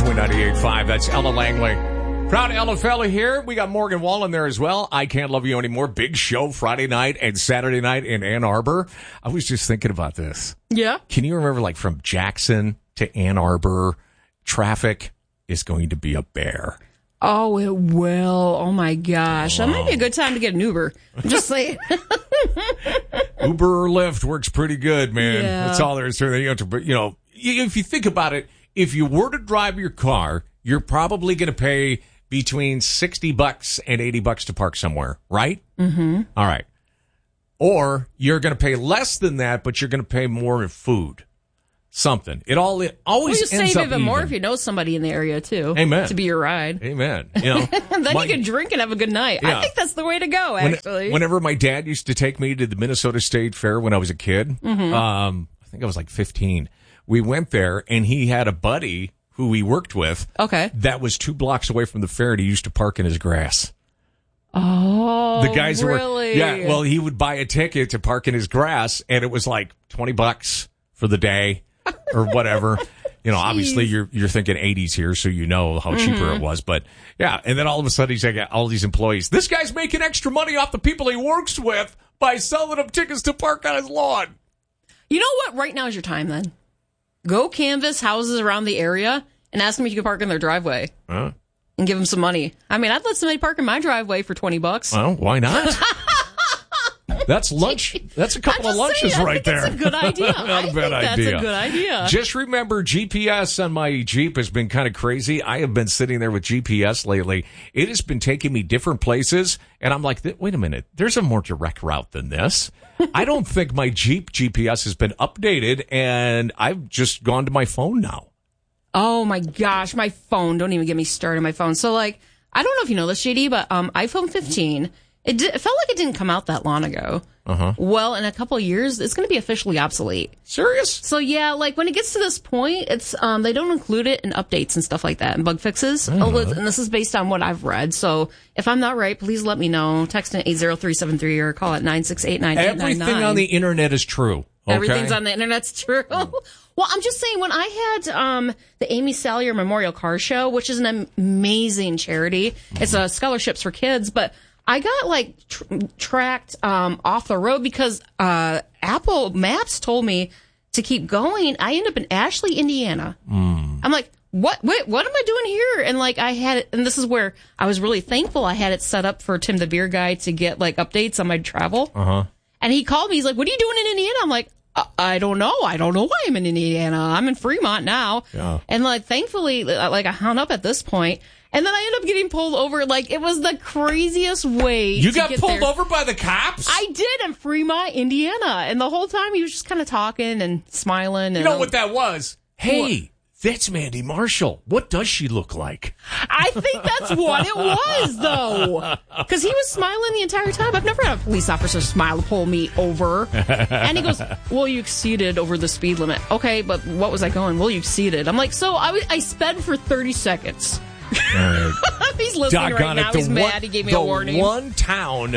Between 98.5, that's Ella Langley. Proud Ella fella here. We got Morgan Wallen there as well. I Can't Love You Anymore. Big show Friday night and Saturday night in Ann Arbor. I was just thinking about this. Yeah. Can you remember, like, from Jackson to Ann Arbor, traffic is going to be a bear. Oh, it will. Oh, my gosh. That might be a good time to get an Uber. I'm just saying. Uber or Lyft works pretty good, man. Yeah. That's all there is to it. You have to, you know, if you think about it, if you were to drive your car, you're probably going to pay between $60 and $80 to park somewhere, right? Mm-hmm. All right. Or you're going to pay less than that, but you're going to pay more in food. Something. It always Well, you ends save up even more if you know somebody in the area, too. Amen. To be your ride. Amen. You know, Then you can drink and have a good night. Yeah. I think that's the way to go, actually. Whenever my dad used to take me to the Minnesota State Fair when I was a kid, I think I was like 15, we went there, and he had a buddy who he worked with that was 2 blocks away from the fair, and he used to park in his grass. Oh, The guys really? Yeah, well, he would buy a ticket to park in his grass, and it was like $20 for the day or whatever. You know, obviously you're thinking 80s here, so you know how cheaper it was. But yeah, and then all of a sudden he's got all these employees. This guy's making extra money off the people he works with by selling them tickets to park on his lawn. You know what? Right now is your time, then. Go canvass houses around the area and ask them if you can park in their driveway. Huh? And give them some money. I mean, I'd let somebody park in my driveway for $20. Well, why not? That's lunch. That's a couple of lunches right there. That's a good idea. Not a bad idea. That's a good idea. Just remember, GPS on my Jeep has been kind of crazy. I have been sitting there with GPS lately. It has been taking me different places, and I'm like, wait a minute. There's a more direct route than this. I don't think my Jeep GPS has been updated, and I've just gone to my phone now. Oh, my gosh. My phone. Don't even get me started on my phone. So, like, I don't know if you know this, JD, but iPhone 15... It felt like it didn't come out that long ago. Well, in a couple of years, it's going to be officially obsolete. Serious? So, yeah, like, when it gets to this point, it's they don't include it in updates and stuff like that, and bug fixes. And this is based on what I've read. So, if I'm not right, please let me know. Text in 80373 or call at 968-9899. Everything on the internet is true. Okay? Everything's on the internet's true. Well, I'm just saying, when I had the Amy Salyer Memorial Car Show, which is an amazing charity, it's scholarships for kids, but I got, like, tracked off the road because Apple Maps told me to keep going. I ended up in Ashley, Indiana. I'm like, what am I doing here? And, like, I had it, and this is where I was really thankful I had it set up for Tim the Beer Guy to get, like, updates on my travel. And he called me. He's like, what are you doing in Indiana? I'm like, I don't know. I don't know why I'm in Indiana. I'm in Fremont now. Yeah. And, like, thankfully, like, I hung up at this point. And then I ended up getting pulled over. Like, it was the craziest way. You got pulled over by the cops? I did in Fremont, Indiana. And the whole time he was just kind of talking and smiling. And you know what that was? Hey, that's Mandy Marshall. What does she look like? I think that's what it was, though. Because he was smiling the entire time. I've never had a police officer smile to pull me over. And he goes, well, you exceeded over the speed limit. Okay, but what was I going? Well, you exceeded. I'm like, so I sped for 30 seconds. Right. He's listening right now. He's mad. He gave me a warning. The one town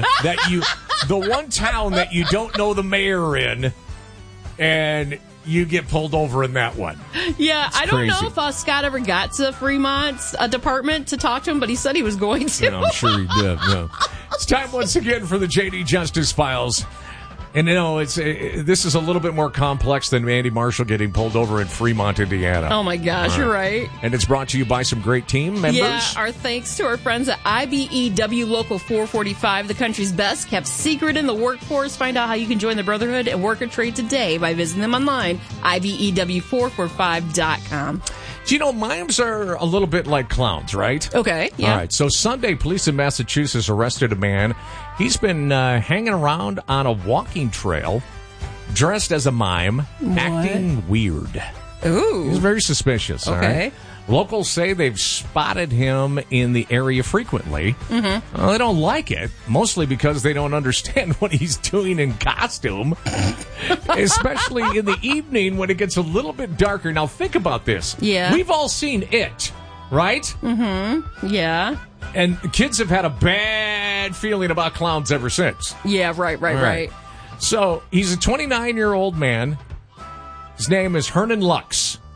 that you don't know the mayor in, and you get pulled over in that one. Yeah, it's I don't crazy. know if Scott ever got to Fremont's department to talk to him, but he said he was going to. Yeah, I'm sure he did. Yeah. It's time once again for the JD Justice Files. And, you know, this is a little bit more complex than Mandy Marshall getting pulled over in Fremont, Indiana. Oh, my gosh, You're right. And it's brought to you by some great team members. Yeah, our thanks to our friends at IBEW Local 445, the country's best kept secret in the workforce. Find out how you can join the Brotherhood and work a trade today by visiting them online, IBEW445.com. Do you know, mimes are a little bit like clowns, right? Okay, yeah. All right, so Sunday, police in Massachusetts arrested a man. He's been hanging around on a walking trail, dressed as a mime, acting weird. Ooh. He's very suspicious, all right? Locals say they've spotted him in the area frequently. Well, they don't like it, mostly because they don't understand what he's doing in costume, especially in the evening when it gets a little bit darker. Now, think about this. Yeah. We've all seen It, right? Yeah. And kids have had a bad feeling about clowns ever since. Yeah, right. So, he's a 29-year-old man. His name is Hernan Lux.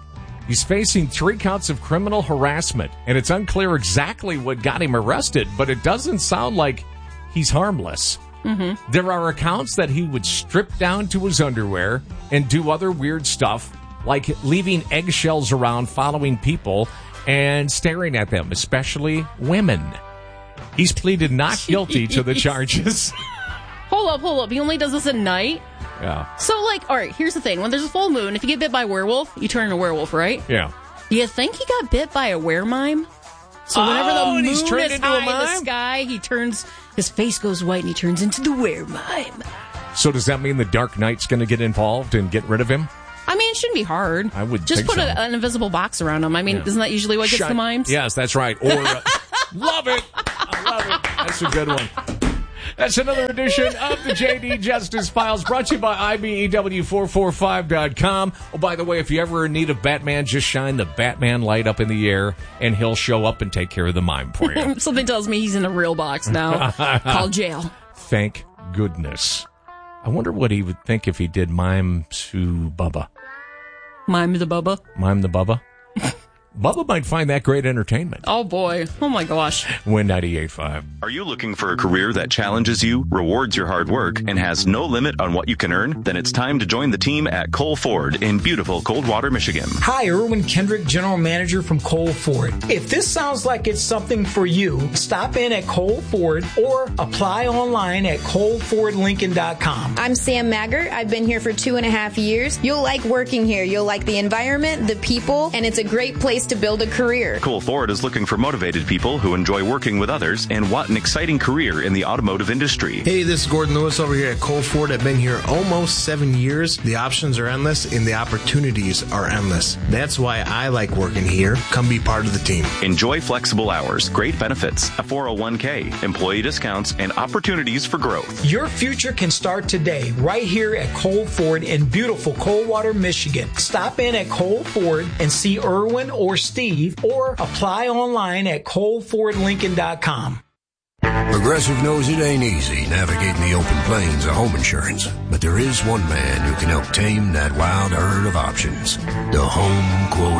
He's facing 3 counts of criminal harassment, and it's unclear exactly what got him arrested, but it doesn't sound like he's harmless. Mm-hmm. There are accounts that he would strip down to his underwear and do other weird stuff, like leaving eggshells around, following people, and staring at them, especially women. He's pleaded not guilty to the charges. Hold up. He only does this at night? Yeah. So, all right, here's the thing. When there's a full moon, if you get bit by a werewolf, you turn into a werewolf, right? Yeah. Do you think he got bit by a weremime? So whenever the moon is high in the sky, his face goes white and he turns into the weremime. So does that mean the Dark Knight's going to get involved and get rid of him? I mean, it shouldn't be hard. I would just think put so. An invisible box around him. I mean, isn't that usually what gets the mimes? Yes, that's right. Or love it. I love it. That's a good one. That's another edition of the JD Justice Files, brought to you by IBEW445.com. Oh, by the way, if you ever in need of Batman, just shine the Batman light up in the air, and he'll show up and take care of the mime for you. Something tells me he's in a real box now. Called jail. Thank goodness. I wonder what he would think if he did Mime to Bubba. Mime the Bubba? Mime the Bubba? Bubba might find that great entertainment. Oh, boy. Oh, my gosh. Win 98.5. Are you looking for a career that challenges you, rewards your hard work, and has no limit on what you can earn? Then it's time to join the team at Cole Ford in beautiful Coldwater, Michigan. Hi, Erwin Kendrick, General Manager from Cole Ford. If this sounds like it's something for you, stop in at Cole Ford or apply online at ColeFordLincoln.com. I'm Sam Maggart. I've been here for 2.5 years. You'll like working here. You'll like the environment, the people, and it's a great place to build a career. Cole Ford is looking for motivated people who enjoy working with others and want an exciting career in the automotive industry. Hey, this is Gordon Lewis over here at Cole Ford. I've been here almost 7 years. The options are endless and the opportunities are endless. That's why I like working here. Come be part of the team. Enjoy flexible hours, great benefits, a 401k, employee discounts, and opportunities for growth. Your future can start today right here at Cole Ford in beautiful Coldwater, Michigan. Stop in at Cole Ford and see Erwin or Steve, or apply online at ColeFordLincoln.com. Progressive knows it ain't easy navigating the open plains of home insurance, but there is one man who can help tame that wild herd of options. The Home Quote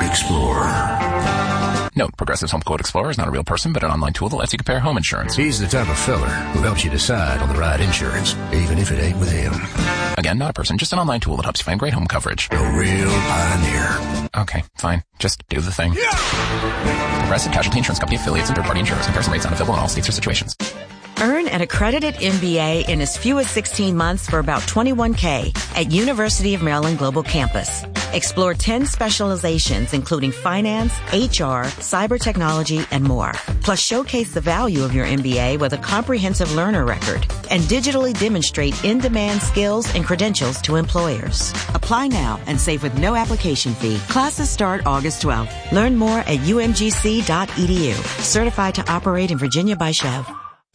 Explorer. Note, Progressive's Home Quote Explorer is not a real person, but an online tool that lets you compare home insurance. He's the type of fella who helps you decide on the right insurance, even if it ain't with him. Again, not a person, just an online tool that helps you find great home coverage. A real pioneer. Okay, fine. Just do the thing. Yeah! Progressive Casualty Insurance Company affiliates and third-party insurers. Comparison rates not available in all states or situations. Earn an accredited MBA in as few as 16 months for about $21K at University of Maryland Global Campus. Explore 10 specializations, including finance, HR, cyber technology, and more. Plus, showcase the value of your MBA with a comprehensive learner record and digitally demonstrate in-demand skills and credentials to employers. Apply now and save with no application fee. Classes start August 12th. Learn more at umgc.edu. Certified to operate in Virginia by Chev.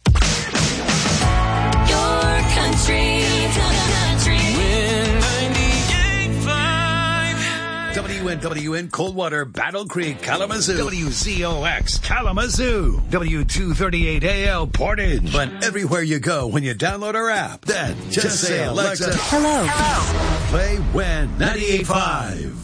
WNWN Coldwater, Battle Creek, Kalamazoo. WZOX Kalamazoo. W238AL Portage. But everywhere you go when you download our app, then just say, Alexa, Hello. Play WIN 98.5.